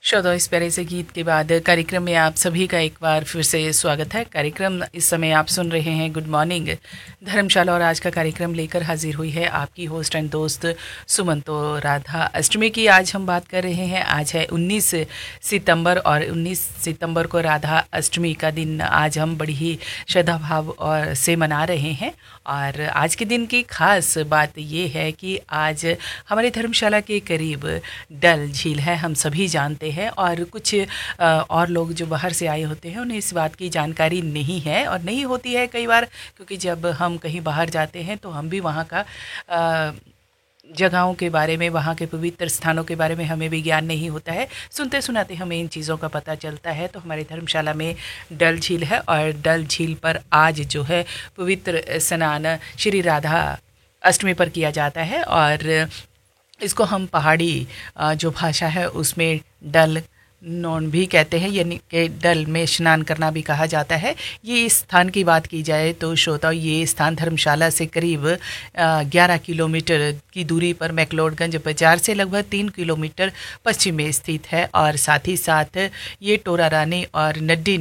श्रोताओं, इस प्यारे से गीत के बाद कार्यक्रम में आप सभी का एक बार फिर से स्वागत है। कार्यक्रम इस समय आप सुन रहे हैं गुड मॉर्निंग धर्मशाला और आज का कार्यक्रम लेकर हाजिर हुई है आपकी होस्ट एंड दोस्त सुमन। तो राधा अष्टमी की आज हम बात कर रहे हैं। आज है 19 सितंबर और 19 सितंबर को राधा अष्टमी का दिन आज हम बड़ी ही श्रद्धा भाव और से मना रहे हैं। और आज के दिन की ख़ास बात ये है कि आज हमारे धर्मशाला के करीब डल झील है, हम सभी जानते हैं। और कुछ और लोग जो बाहर से आए होते हैं उन्हें इस बात की जानकारी नहीं है और नहीं होती है कई बार, क्योंकि जब हम कहीं बाहर जाते हैं तो हम भी वहाँ का जगहों के बारे में, वहाँ के पवित्र स्थानों के बारे में हमें भी ज्ञान नहीं होता है। सुनते सुनाते हमें इन चीज़ों का पता चलता है। तो हमारे धर्मशाला में डल झील है और डल झील पर आज जो है पवित्र स्नान श्री राधा अष्टमी पर किया जाता है। और इसको हम पहाड़ी जो भाषा है उसमें डल नॉन भी कहते हैं, यानी कि डल में स्नान करना भी कहा जाता है। ये इस स्थान की बात की जाए तो श्रोताओं, ये स्थान धर्मशाला से करीब 11 किलोमीटर की दूरी पर मैक्लोडगंज बाजार से लगभग 3 किलोमीटर पश्चिम में स्थित है। और साथ ही साथ ये टोरा रानी और नड्डी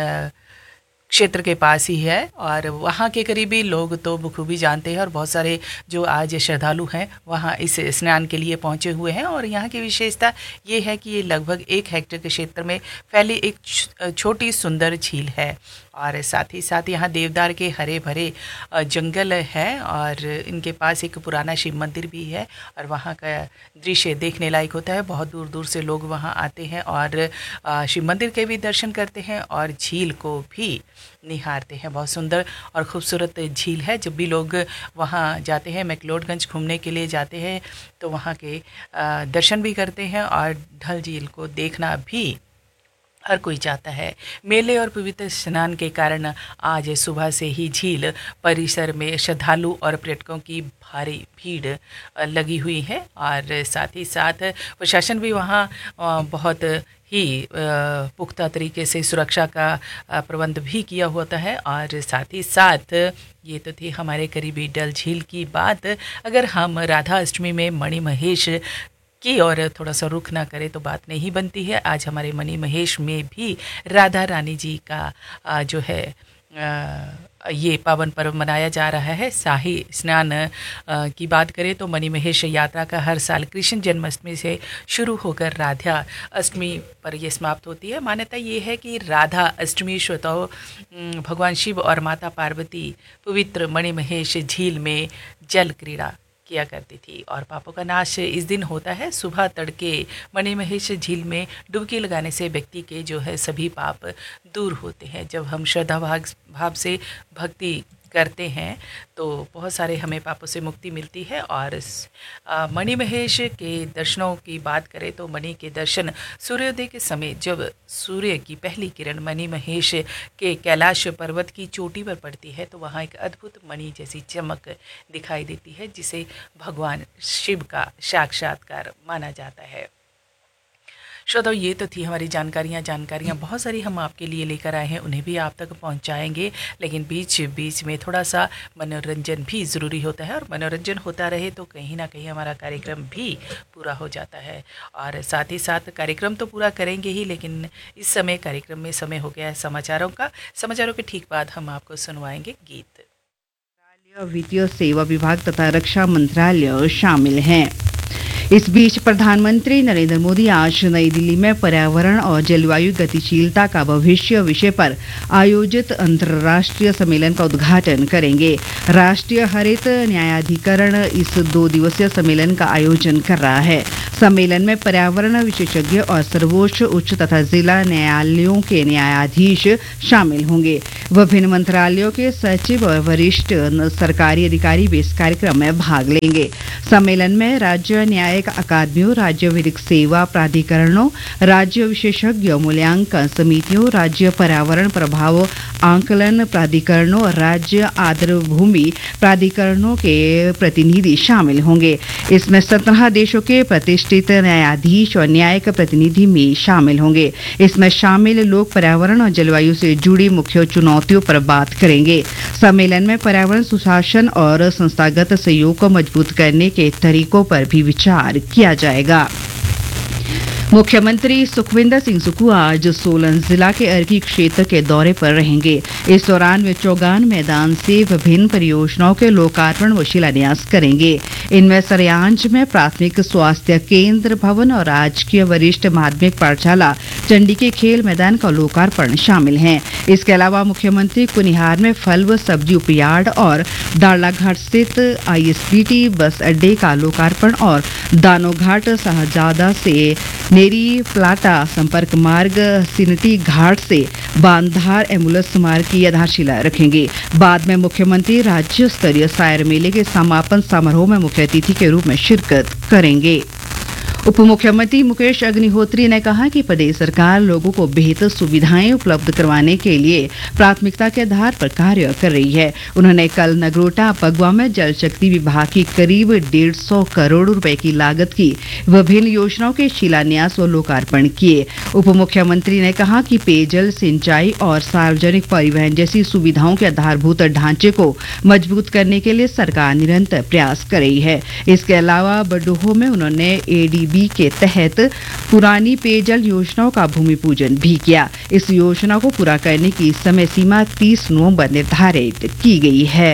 क्षेत्र के पास ही है। और वहाँ के करीबी लोग तो बखूबी जानते हैं और बहुत सारे जो आज श्रद्धालु हैं वहाँ इस स्नान के लिए पहुँचे हुए हैं। और यहाँ की विशेषता ये है कि ये लगभग 1 हेक्टेयर के क्षेत्र में फैली एक छोटी सुंदर झील है। और साथ ही साथ यहाँ देवदार के हरे भरे जंगल है और इनके पास एक पुराना शिव मंदिर भी है। और वहाँ का दृश्य देखने लायक होता है। बहुत दूर दूर से लोग वहाँ आते हैं और शिव मंदिर के भी दर्शन करते हैं और झील को भी निहारते हैं। बहुत सुंदर और खूबसूरत झील है। जब भी लोग वहाँ जाते हैं, मैक्लोडगंज घूमने के लिए जाते हैं, तो वहाँ के दर्शन भी करते हैं और डल झील को देखना भी हर कोई चाहता है। मेले और पवित्र स्नान के कारण आज सुबह से ही झील परिसर में श्रद्धालु और पर्यटकों की भारी भीड़ लगी हुई है। और साथ ही साथ प्रशासन भी वहाँ बहुत ही पुख्ता तरीके से सुरक्षा का प्रबंध भी किया होता है। और साथ ही साथ ये तो थी हमारे करीबी डल झील की बात। अगर हम राधा अष्टमी में मणि महेश की और थोड़ा सा रुख ना करें तो बात नहीं बनती है। आज हमारे मणि महेश में भी राधा रानी जी का जो है ये पावन पर्व मनाया जा रहा है। शाही स्नान की बात करें तो मणि महेश यात्रा का हर साल कृष्ण जन्माष्टमी से शुरू होकर राधा अष्टमी पर यह समाप्त होती है। मान्यता ये है कि राधा अष्टमी श्रोताओं भगवान शिव और माता पार्वती पवित्र मणि महेश झील में जल क्रीड़ा किया करती थी और पापों का नाश इस दिन होता है। सुबह तड़के मणि महेश झील में डुबकी लगाने से व्यक्ति के जो है सभी पाप दूर होते हैं। जब हम श्रद्धा भाव से भक्ति करते हैं तो बहुत सारे हमें पापों से मुक्ति मिलती है। और मणि महेश के दर्शनों की बात करें तो मणि के दर्शन सूर्योदय के समय, जब सूर्य की पहली किरण मणि महेश के कैलाश पर्वत की चोटी पर पड़ती है तो वहाँ एक अद्भुत मणि जैसी चमक दिखाई देती है, जिसे भगवान शिव का साक्षात्कार माना जाता है। श्रोताओं, ये तो थी हमारी जानकारियाँ बहुत सारी हम आपके लिए लेकर आए हैं, उन्हें भी आप तक पहुंचाएंगे। लेकिन बीच बीच में थोड़ा सा मनोरंजन भी ज़रूरी होता है और मनोरंजन होता रहे तो कहीं ना कहीं हमारा कार्यक्रम भी पूरा हो जाता है। और साथ ही साथ कार्यक्रम तो पूरा करेंगे ही, लेकिन इस समय कार्यक्रम में समय हो गया है समाचारों का। समाचारों के ठीक बाद हम आपको सुनवाएंगे गीत। वित्तीय सेवा विभाग तथा रक्षा मंत्रालय शामिल हैं। इस बीच प्रधानमंत्री नरेंद्र मोदी आज नई दिल्ली में पर्यावरण और जलवायु गतिशीलता का भविष्य विषय पर आयोजित अंतर्राष्ट्रीय सम्मेलन का उद्घाटन करेंगे। राष्ट्रीय हरित न्यायाधिकरण इस 2 दिवसीय सम्मेलन का आयोजन कर रहा है। सम्मेलन में पर्यावरण विशेषज्ञ और सर्वोच्च, उच्च तथा जिला न्यायालयों के न्यायाधीश शामिल होंगे। विभिन्न मंत्रालयों के सचिव और वरिष्ठ सरकारी अधिकारी भी इस कार्यक्रम में भाग लेंगे। सम्मेलन में राज्य न्यायिक अकादमियों, राज्य विधिक सेवा प्राधिकरणों, राज्य विशेषज्ञ मूल्यांकन समितियों, राज्य पर्यावरण प्रभाव आंकलन प्राधिकरणों और राज्य आर्द्रभूमि प्राधिकरणों के प्रतिनिधि शामिल होंगे। इसमें 17 देशों के प्रतिष्ठित न्यायाधीश और न्यायिक प्रतिनिधि भी शामिल होंगे। इसमें शामिल लोग पर्यावरण और जलवायु से जुड़ी मुख्य चुनौतियों पर बात करेंगे। सम्मेलन में पर्यावरण सुशासन और संस्थागत सहयोग को मजबूत करने के तरीकों पर भी विचार किया जाएगा। मुख्यमंत्री सुखविंदर सिंह सुक्खू आज सोलन जिला के अर्की क्षेत्र के दौरे पर रहेंगे। इस दौरान वे चौगान मैदान से विभिन्न परियोजनाओं के लोकार्पण व शिलान्यास करेंगे। इनमें सरयांज में प्राथमिक स्वास्थ्य केंद्र भवन और राजकीय वरिष्ठ माध्यमिक पाठशाला चंडी के खेल मैदान का लोकार्पण शामिल हैं। इसके अलावा मुख्यमंत्री कुनिहार में फल व सब्जी उपयार्ड और दाड़लाघाट स्थित ISBT बस अड्डे का लोकार्पण और दानोघाट शाहजादा से नेरी प्लाटा संपर्क मार्ग सिनटी घाट से बांधार एम्बुलेंस मार्ग की आधारशिला रखेंगे। बाद में मुख्यमंत्री राज्य स्तरीय सायर मेले के समापन समारोह में मुख्य अतिथि के रूप में शिरकत करेंगे। उप मुख्यमंत्री मुकेश अग्निहोत्री ने कहा कि प्रदेश सरकार लोगों को बेहतर सुविधाएं उपलब्ध करवाने के लिए प्राथमिकता के आधार पर कार्य कर रही है। उन्होंने कल नगरोटा पगवा में जल शक्ति विभाग की करीब 150 करोड़ रुपए की लागत की विभिन्न योजनाओं के शिलान्यास व लोकार्पण किए। उप मुख्यमंत्री ने कहा कि पेयजल, सिंचाई और सार्वजनिक परिवहन जैसी सुविधाओं के आधारभूत ढांचे को मजबूत करने के लिए सरकार निरंतर प्रयास कर रही है। इसके अलावा बडोहो में उन्होंने ADB के तहत पुरानी पेयजल योजनाओं का भूमि पूजन भी किया। इस योजना को पूरा करने की समय सीमा 30 नवंबर निर्धारित की गई है।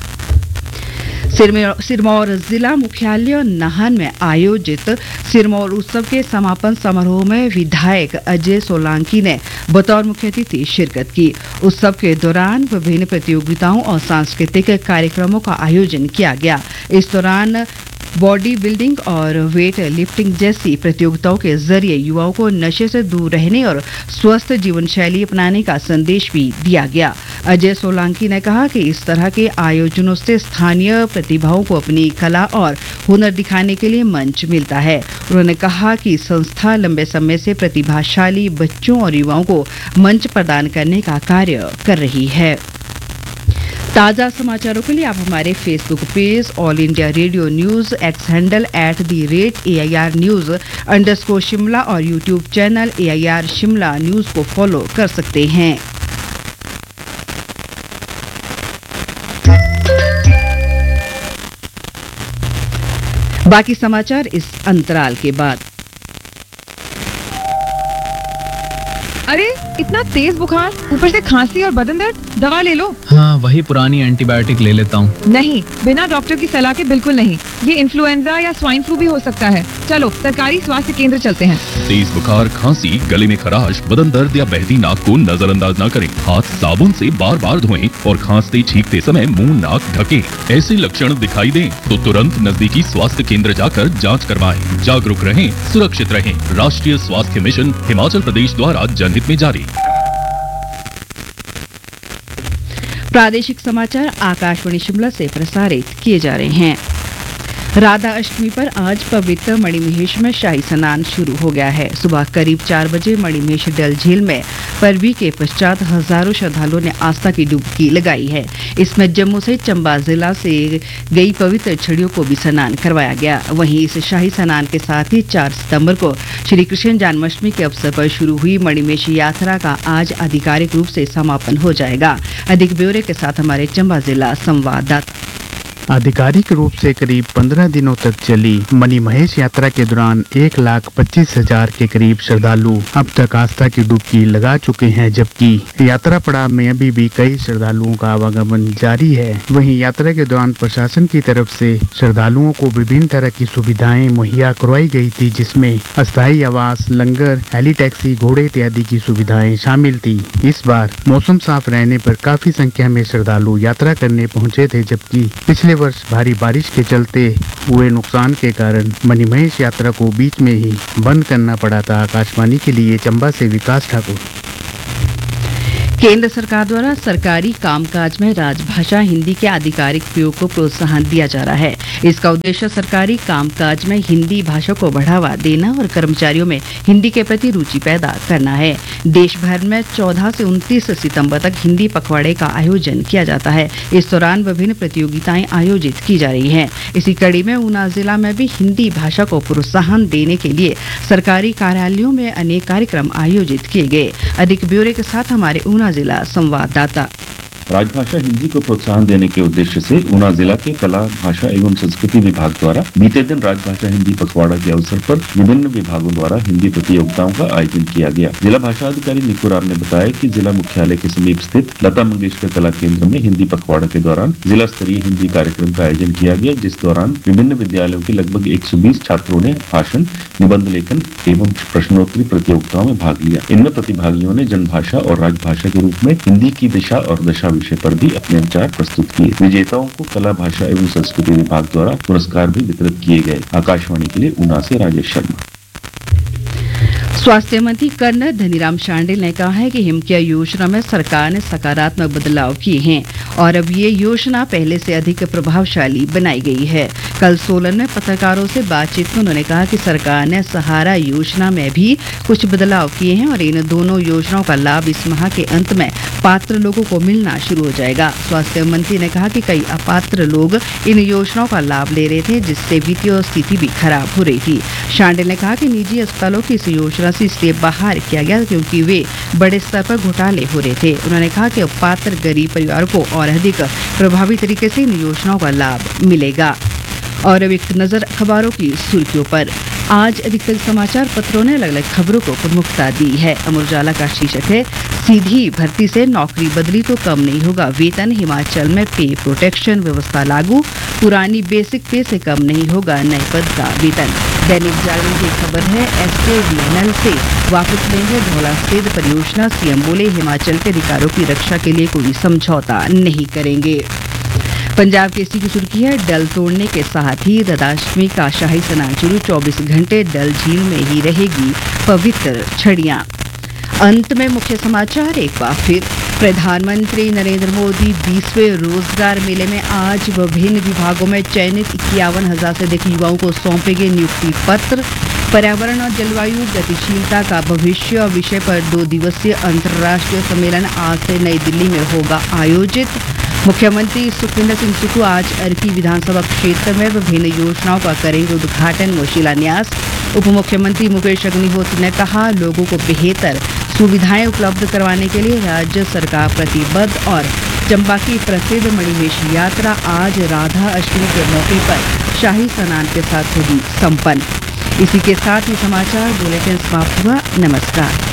सिरमौर जिला मुख्यालय नाहन में आयोजित सिरमौर उत्सव के समापन समारोह में विधायक अजय सोलंकी ने बतौर मुख्य अतिथि शिरकत की। उत्सव के दौरान विभिन्न प्रतियोगिताओं और सांस्कृतिक कार्यक्रमों का आयोजन किया गया। इस दौरान बॉडी बिल्डिंग और वेट लिफ्टिंग जैसी प्रतियोगिताओं के जरिए युवाओं को नशे से दूर रहने और स्वस्थ जीवन शैली अपनाने का संदेश भी दिया गया। अजय सोलंकी ने कहा कि इस तरह के आयोजनों से स्थानीय प्रतिभाओं को अपनी कला और हुनर दिखाने के लिए मंच मिलता है। उन्होंने कहा कि संस्था लंबे समय से प्रतिभाशाली बच्चों और युवाओं को मंच प्रदान करने का कार्य कर रही है। ताज़ा समाचारों के लिए आप हमारे Facebook page all India radio news, x handle @AIR News _ Shimla और YouTube channel AIR Shimla news को फॉलो कर सकते हैं। बाकी समाचार इस अंतराल के बाद। अरे इतना तेज बुखार, ऊपर से खांसी और बदन दर्द, दवा ले लो। हाँ, वही पुरानी एंटीबायोटिक ले लेता हूँ। नहीं, बिना डॉक्टर की सलाह के बिल्कुल नहीं। ये इन्फ्लुएंजा या स्वाइन फ्लू भी हो सकता है। चलो सरकारी स्वास्थ्य केंद्र चलते हैं। तेज बुखार, खांसी, गले में खराश, बदन दर्द या बहती नाक को नजरअंदाज न करें। हाथ साबुन से बार बार धोएं और खांसते छींकते समय मुंह नाक ढकें। ऐसे लक्षण दिखाई दें तो तुरंत नजदीकी स्वास्थ्य केंद्र जाकर जांच करवाएं। जागरूक रहें, सुरक्षित रहें। राष्ट्रीय स्वास्थ्य मिशन हिमाचल प्रदेश द्वारा जनहित में जारी। प्रादेशिक समाचार आकाशवाणी शिमला से प्रसारित किए जा रहे हैं। राधा अष्टमी पर आज पवित्र मणिमहेश में शाही स्नान शुरू हो गया है। सुबह करीब 4 बजे मणिमहेश डल झील में परवी के पश्चात हजारों श्रद्धालुओं ने आस्था की डुबकी लगाई है। इसमें जम्मू सहित चंबा जिला से गई पवित्र छड़ियों को भी स्नान करवाया गया। वहीं इस शाही स्नान के साथ ही 4 सितंबर को श्री कृष्ण जन्माष्टमी के अवसर पर शुरू हुई मणिमहेश यात्रा का आज आधिकारिक रूप से समापन हो जाएगा। अधिक ब्यौरे के साथ हमारे चंबा जिला संवाददाता। आधिकारिक रूप से करीब 15 दिनों तक चली मणिमहेश यात्रा के दौरान 1,25,000 के करीब श्रद्धालु अब तक आस्था की डुबकी लगा चुके हैं, जबकि यात्रा पड़ाव में अभी भी कई श्रद्धालुओं का आवागमन जारी है। वहीं यात्रा के दौरान प्रशासन की तरफ से श्रद्धालुओं को विभिन्न तरह की सुविधाएं मुहैया करवाई गई थी, जिसमें अस्थायी आवास, लंगर, हेली टैक्सी, घोड़े इत्यादि की सुविधाएं शामिल थी। इस बार मौसम साफ रहने पर काफी संख्या में श्रद्धालु यात्रा करने पहुंचे थे, जबकि पिछले वर्ष भारी बारिश के चलते हुए नुकसान के कारण मणिमहेश यात्रा को बीच में ही बंद करना पड़ा था। आकाशवाणी के लिए चंबा से विकास ठाकुर। केंद्र सरकार द्वारा सरकारी कामकाज में राजभाषा हिंदी के आधिकारिक प्रयोग को प्रोत्साहन दिया जा रहा है। इसका उद्देश्य सरकारी कामकाज में हिंदी भाषा को बढ़ावा देना और कर्मचारियों में हिंदी के प्रति रुचि पैदा करना है। देश भर में 14 से 29 सितंबर तक हिंदी पखवाड़े का आयोजन किया जाता है। इस दौरान विभिन्न प्रतियोगिताएं आयोजित की जा रही हैं। इसी कड़ी में ऊना जिला में भी हिंदी भाषा को प्रोत्साहन देने के लिए सरकारी कार्यालयों में अनेक कार्यक्रम आयोजित किए गए। अधिक ब्यौरे के साथ हमारे ऊना जिला संवाददाता। राजभाषा हिंदी को प्रोत्साहन देने के उद्देश्य से ऊना जिला के कला, भाषा एवं संस्कृति विभाग द्वारा बीते दिन राजभाषा हिंदी पखवाड़ा के अवसर पर विभिन्न विभागों द्वारा हिंदी प्रतियोगिताओं का आयोजन किया गया। जिला भाषा अधिकारी निकू राम ने बताया कि जिला मुख्यालय के समीप स्थित लता मंगेशकर कला केंद्र में हिंदी पखवाड़ा के दौरान जिला स्तरीय हिंदी कार्यक्रम का आयोजन किया गया, जिस दौरान विभिन्न विद्यालयों के लगभग 120 छात्रों ने भाषण, निबंध लेखन एवं प्रश्नोत्तरी प्रतियोगिताओं में भाग लिया। इनमें प्रतिभागियों ने जनभाषा और राजभाषा के रूप में हिंदी की दिशा और दशा विषय पर भी अपने विचार प्रस्तुत किए। विजेताओं को कला, भाषा एवं संस्कृति विभाग द्वारा पुरस्कार भी वितरित किए गए। आकाशवाणी के लिए ऊना से राजेश शर्मा। स्वास्थ्य मंत्री कर्नल धनीराम शांडिल ने कहा है कि हिमकेयर योजना में सरकार ने सकारात्मक बदलाव किए हैं और अब ये योजना पहले से अधिक प्रभावशाली बनाई गई है। कल सोलन में पत्रकारों से बातचीत में उन्होंने कहा कि सरकार ने सहारा योजना में भी कुछ बदलाव किए हैं और इन दोनों योजनाओं का लाभ इस माह के अंत में पात्र लोगों को मिलना शुरू हो जाएगा। स्वास्थ्य मंत्री ने कहा कि कई अपात्र लोग इन योजनाओं का लाभ ले रहे थे, जिससे वित्तीय स्थिति भी खराब हो रही थी। शांडिल ने कहा कि निजी अस्पतालों की इस योजना से इसलिए बाहर किया गया क्योंकि वे बड़े स्तर पर घोटाले हो रहे थे। उन्होंने कहा कि अब पात्र गरीब परिवारों को और अधिक प्रभावी तरीके से इन योजनाओं का लाभ मिलेगा। और अब एक नजर अखबारों की सुर्खियों पर। आज अधिकतर समाचार पत्रों ने अलग अलग खबरों को प्रमुखता दी है। अमर उजाला का शीर्षक है, सीधी भर्ती से नौकरी बदली तो कम नहीं होगा वेतन, हिमाचल में पे प्रोटेक्शन व्यवस्था लागू, पुरानी बेसिक पे से कम नहीं होगा नए पद का वेतन। दैनिक जागरण की खबर है, एसकेवीएनएल से वापस लेंगे धौला सेध परियोजना, सीएम बोले हिमाचल के अधिकारों की रक्षा के लिए कोई समझौता नहीं करेंगे। पंजाब केसरी की सुर्खी है, डल तोड़ने के साथ ही रथाष्टमी का शाही स्नान शुरू, 24 घंटे डल झील में ही रहेगी पवित्र छड़ियां। अंत में मुख्य समाचार एक बार फिर। प्रधानमंत्री नरेंद्र मोदी 20वें रोजगार मेले में आज विभिन्न विभागों में चयनित 51,000 से अधिक युवाओं को सौंपेंगे नियुक्ति पत्र। पर्यावरण और जलवायु गतिशीलता का भविष्य विषय पर 2 दिवसीय अंतर्राष्ट्रीय सम्मेलन आज से नई दिल्ली में होगा आयोजित। मुख्यमंत्री सुखविंदर सिंह सुक्खू आज अर्की विधानसभा क्षेत्र में विभिन्न योजनाओं का करेंगे उद्घाटन व शिलान्यास। उप मुख्यमंत्री मुकेश अग्निहोत्री ने कहा, लोगों को बेहतर सुविधाएं उपलब्ध करवाने के लिए राज्य सरकार प्रतिबद्ध। और चंबा की प्रसिद्ध मणिमहेश यात्रा आज राधा अष्टमी के मौके पर शाही स्नान के साथ होगी संपन्न। इसी के साथ ही समाचार बुलेटिन समाप्त हुआ। नमस्कार।